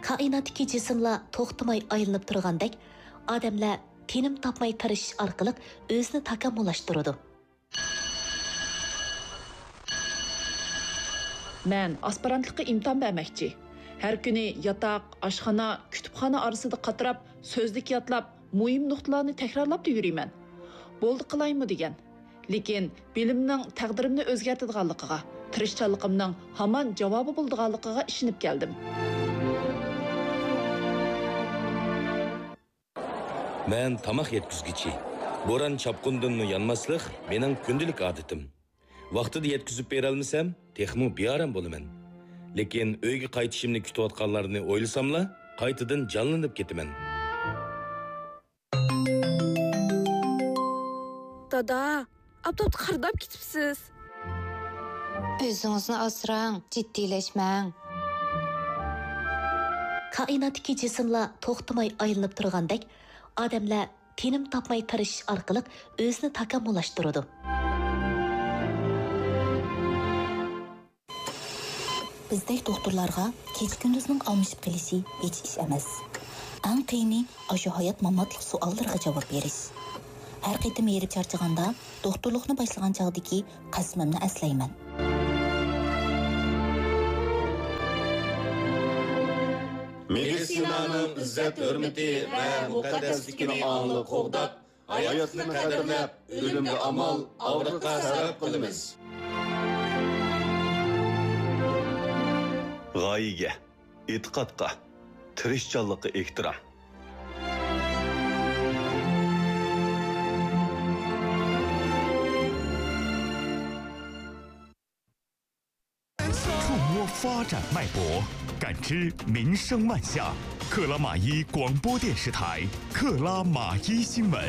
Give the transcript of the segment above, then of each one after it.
Kainatdagi jismlar to'xtamay aylanib turgandek, odamlar tinim topmay tirishish orqali o'zini takomillashtiradi. Men aspirantlikqa imtihon bermoqchi. Har kuni yotoq, oshxona, kutubxona orasida qatirab, so'zlik yotlab, muhim nuqtalarni takrorlab yuriyman. Bo'ldi qilaymi degan. Lekin bilimning taqdirimni o'zgartirganligiga, tirishchanligimning hamon javobi bo'lganligiga ishonib keldim. Men tamaq yetkizgichi. Bo'ron chapqundan yanmaslik mening kundalik odatim. Vaqtida yetkizib bera olmasam, texmo bearam bo'laman. Lekin uyga qaytishimni kutayotganlarni o'ylasamla, qaytadan jonlanib ketaman. Dada, abdot qardab ketibsiz. O'zingizni asrang, jiddiyleşmang. Kainatdagi jismlar to'xtamay aylanib turgandek, odamlar tinim topmay tirishish orqali o'zini takomillashtiradi. Bizdek doktorlarga kecha-kunduzning almashib qilishi hech ish emas. Eng qiyini ashu hayot mamotlik savollarga javob berish. Har qitim yerib charchaganda doktorlikni boshlagan chog'dagi qasmimni aslayman. Medisinaning izzat hurmati va muqaddasligini anglab qo'g'dab, hayotni qadrlab, o'limga amal, og'riqqa sabab qilamiz. G'oyaga, e'tiqodga, tirishchanlikqa ehtirom. 触摸发展脉搏，感知民生万象。克拉玛依广播电视台，克拉玛依新闻。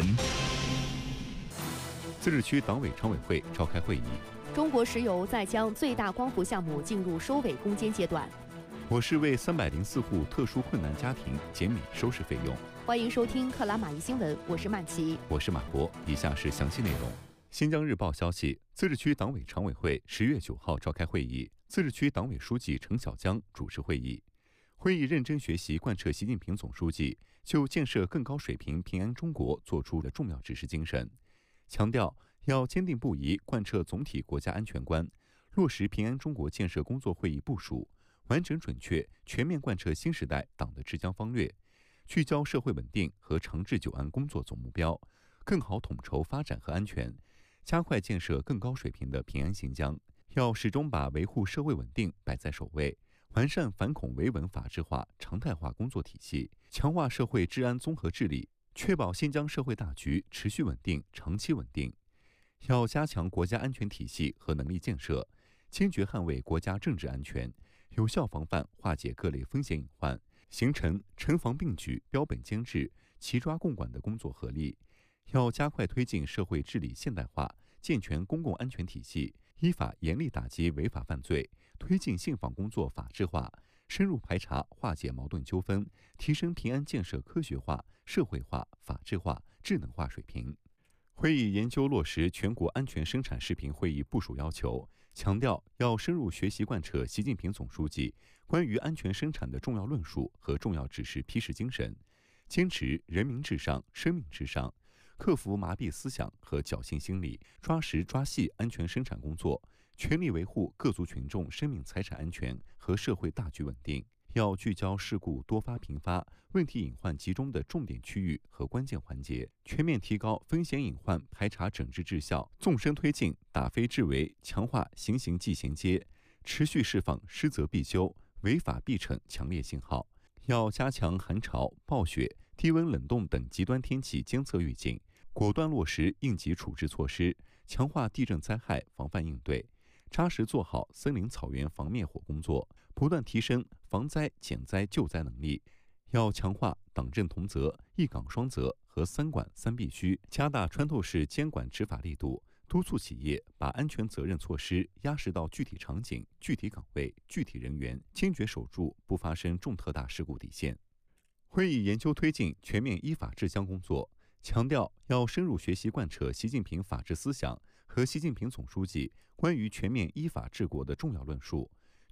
自治区党委常委会召开会议。 中国石油再将最大光伏项目进入收尾攻坚阶段。 我市为304户特殊困难家庭减免收拾费用。 欢迎收听克拉玛依新闻，我是曼琪， 我是马博。以下是详细内容。新疆日报消息，自治区党委常委会10月9号召开会议，自治区党委书记程小江主持会议。会议认真学习贯彻习近平总书记就建设更高水平平安中国作出的重要指示精神，强调要坚定不移贯彻总体国家安全观，落实平安中国建设工作会议部署，完整准确全面贯彻新时代党的治疆方略，聚焦社会稳定和长治久安工作总目标，更好统筹发展和安全，加快建设更高水平的平安新疆。要始终把维护社会稳定摆在首位，完善反恐维稳法治化常态化工作体系，强化社会治安综合治理，确保新疆社会大局持续稳定、长期稳定。要加强国家安全体系和能力建设，坚决捍卫国家政治安全，有效防范化解各类风险隐患，形成城防并举、标本兼治、齐抓共管的工作合力。要加快推进社会治理现代化，健全公共安全体系，依法严厉打击违法犯罪，推进信访工作法治化，深入排查化解矛盾纠纷，提升平安建设科学化、社会化、法治化、智能化水平。会议研究落实全国安全生产食品会议部署要求，强调要深入学习贯彻习近平总书记关于安全生产的重要论述和重要指示批示精神，坚持人民至上、生命至上，克服麻痹思想和侥幸心理，抓实抓细安全生产工作，全力维护各族群众生命财产安全和社会大局稳定。要聚焦事故多发频发、问题隐患集中的重点区域和关键环节，全面提高风险隐患排查整治质效，纵深推进打非治为，强化行刑纪衔接，持续释放失责必究、违法必惩强烈信号。要加强寒潮、暴雪、低温冷冻等极端天气监测预警，果断落实应急处置措施，强化地震灾害防范应对，扎实做好森林草原防灭火工作，不断提升防灾减灾救灾能力。要强化党政同责、一岗双责和三管三必须，加大穿透式监管执法力度，督促企业把安全责任措施压实到具体场景、具体岗位、具体人员，坚决守住不发生重特大事故底线。会议研究推进全面依法治疆工作，强调要深入学习贯彻习近平法治思想和习近平总书记关于全面依法治国的重要论述，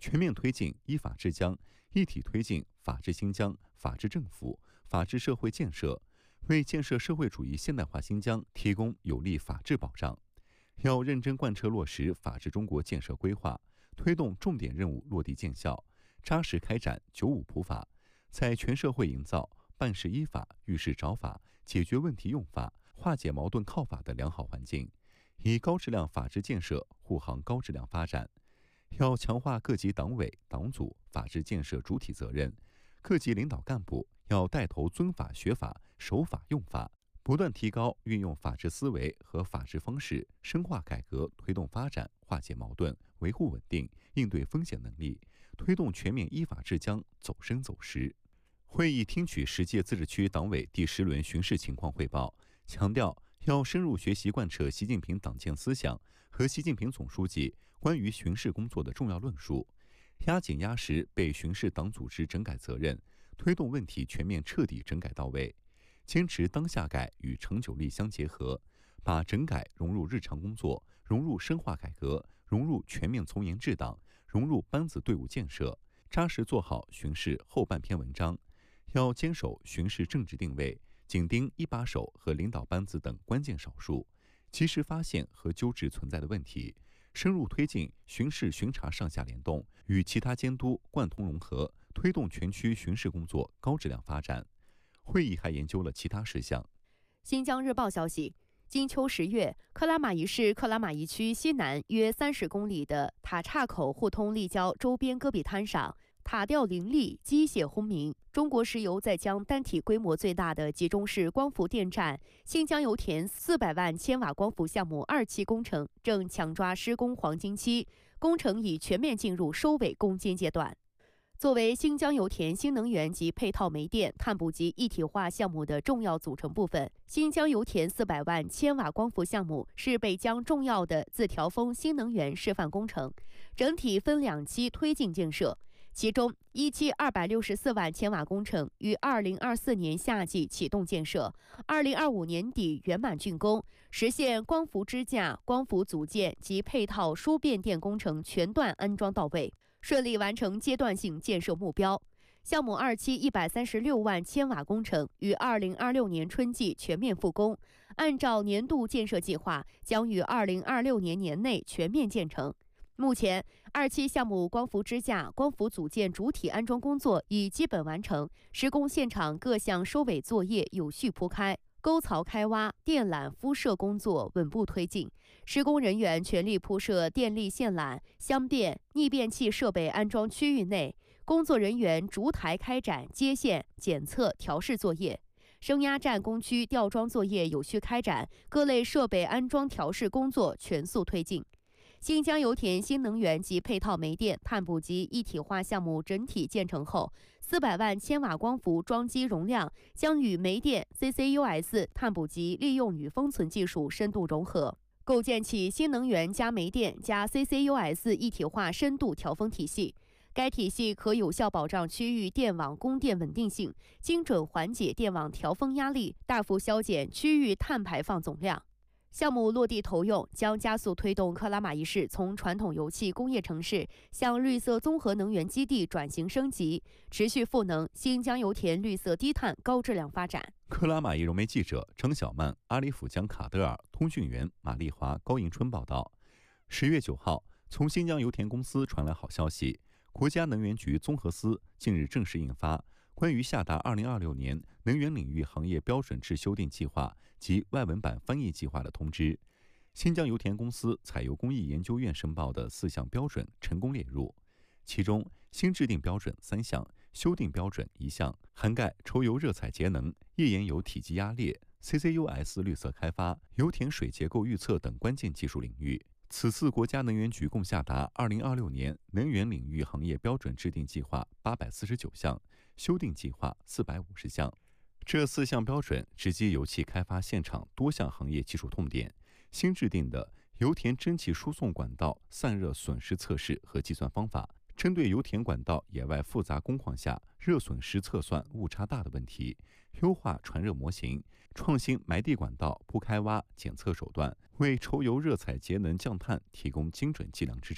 全面推进依法治疆，一体推进法治新疆、法治政府、法治社会建设，为建设社会主义现代化新疆提供有力法治保障。要认真贯彻落实法治中国建设规划，推动重点任务落地见效，扎实开展95普法，在全社会营造办事依法、遇事找法、解决问题用法、化解矛盾靠法的良好环境，以高质量法治建设护航高质量发展。要强化各级党委、党组法治建设主体责任，各级领导干部要带头遵法学法、守法用法，不断提高运用法治思维和法治方式，深化改革推动发展、化解矛盾、维护稳定、应对风险能力，推动全面依法治疆走深走实。会议听取10届自治区党委第10轮巡视情况汇报，强调要深入学习贯彻习近平党建思想和习近平总书记关于巡视工作的重要论述，压紧压实被巡视党组织整改责任，推动问题全面彻底整改到位，坚持当下改与长久力相结合，把整改融入日常工作，融入深化改革，融入全面从严治党，融入班子队伍建设，扎实做好巡视后半篇文章。要坚守巡视政治定位，紧盯一把手和领导班子等关键少数，及时发现和纠治存在的问题，深入推进巡视巡查上下联动，与其他监督贯通融合，推动全区巡视工作高质量发展。会议还研究了其他事项。 新疆日报消息，金秋10月，克拉玛依市克拉玛依区西南约30公里的塔岔口互通立交周边戈壁滩上，塔吊林立，机械轰鸣。中国石油在将单体规模最大的集中式光伏电站新疆油田400万千瓦光伏项目2期工程正抢抓施工黄金期，工程已全面进入收尾攻坚阶段。作为新疆油田新能源及配套煤电碳捕集一体化项目的重要组成部分，新疆油田400万千瓦光伏项目是北疆重要的自调峰新能源示范工程，整体分2期推进建设。其中，一期264万千瓦工程于2024年夏季启动建设，2025年底圆满竣工，实现光伏支架、光伏组件及配套输变电工程全段安装到位，顺利完成阶段性建设目标。项目2期136万千瓦工程于2026年春季全面复工，按照年度建设计划，将于2026年年内全面建成。目前，2期项目光伏支架、光伏组件主体安装工作已基本完成，施工现场各项收尾作业有序铺开，沟槽开挖、电缆敷设工作稳步推进，施工人员全力铺设电力线缆、相变、逆变器设备安装区域内，工作人员逐台开展接线、检测、调试作业。升压站工区吊装作业有序开展，各类设备安装调试工作全速推进。新疆油田新能源及配套煤电碳捕集一体化项目整体建成后，400万千瓦光伏装机容量将与煤电 CCUS 碳捕集利用与封存技术深度融合，构建起新能源加煤电加 CCUS 一体化深度调峰体系。该体系可有效保障区域电网供电稳定性，精准缓解电网调峰压力，大幅削减区域碳排放总量。项目落地投用，将加速推动克拉玛依市从传统油气工业城市向绿色综合能源基地转型升级，持续赋能新疆油田绿色低碳高质量发展。 克拉玛依融媒记者张小曼、阿里府江卡德尔通讯员马丽华、高迎春报道。10月9号，从新疆油田公司传来好消息，国家能源局综合司近日正式印发关于下达2026年能源领域行业标准制修订计划及外文版翻译计划的通知。新疆油田公司采油工艺研究院申报的4项标准成功列入，其中新制定标准3项，修订标准1项，涵盖抽油热采节能、页岩油体积压裂、CCUS 绿色开发、油田水结构预测等关键技术领域。此次国家能源局共下达2026年能源领域行业标准制定计划849项，修订计划450项。这4项标准直击油气开发现场多项行业技术痛点。新制定的油田蒸汽输送管道散热损失测试和计算方法，针对油田管道野外复杂工况下热损失测算误差大的问题，优化传热模型，创新埋地管道铺开挖检测手段，为抽油热采节能降碳提供精准计量支撑。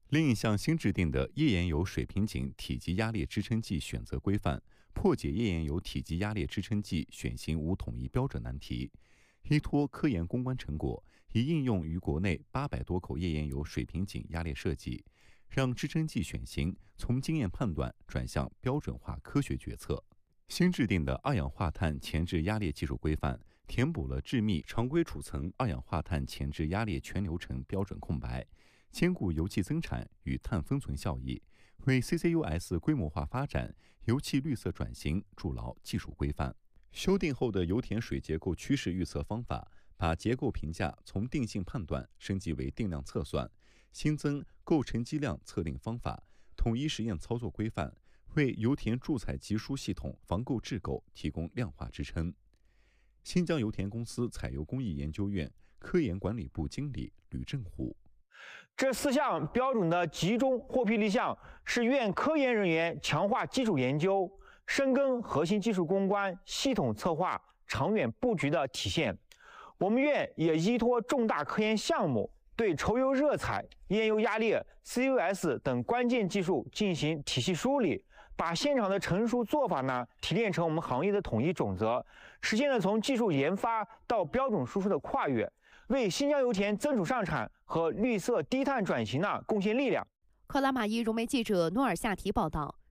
另一项新制定的页岩油水平井体积压裂支撑剂选择规范，破解页岩油体积压裂支撑剂选型无统一标准难题，依托科研攻关成果，已应用于国内800多口页岩油水平井压裂设计，让支撑剂选型从经验判断转向标准化科学决策。新制定的二氧化碳前置压裂技术规范，填补了致密常规储层二氧化碳前置压裂全流程标准空白，兼顾油气增产与碳封存效益，为 CCUS 规模化发展、油气绿色转型筑牢技术规范。修订后的油田水结构趋势预测方法，把结构评价从定性判断升级为定量测算，新增构成积量测定方法，统一实验操作规范，为油田注采集输系统防构制构提供量化支撑。新疆油田公司采油工艺研究院科研管理部经理吕正虎： 这4项标准的集中获批立项，是院科研人员强化基础研究、深耕核心技术攻关、系统策划、长远布局的体现。我们院也依托重大科研项目，对稠油热采、页油压裂、CCUS 等关键技术进行体系梳理，把现场的成熟做法呢提炼成我们行业的统一准则，实现了从技术研发到标准输出的跨越，为新疆油田增储上产和绿色低碳转型呢贡献力量。 克拉玛依融媒记者努尔夏提报道。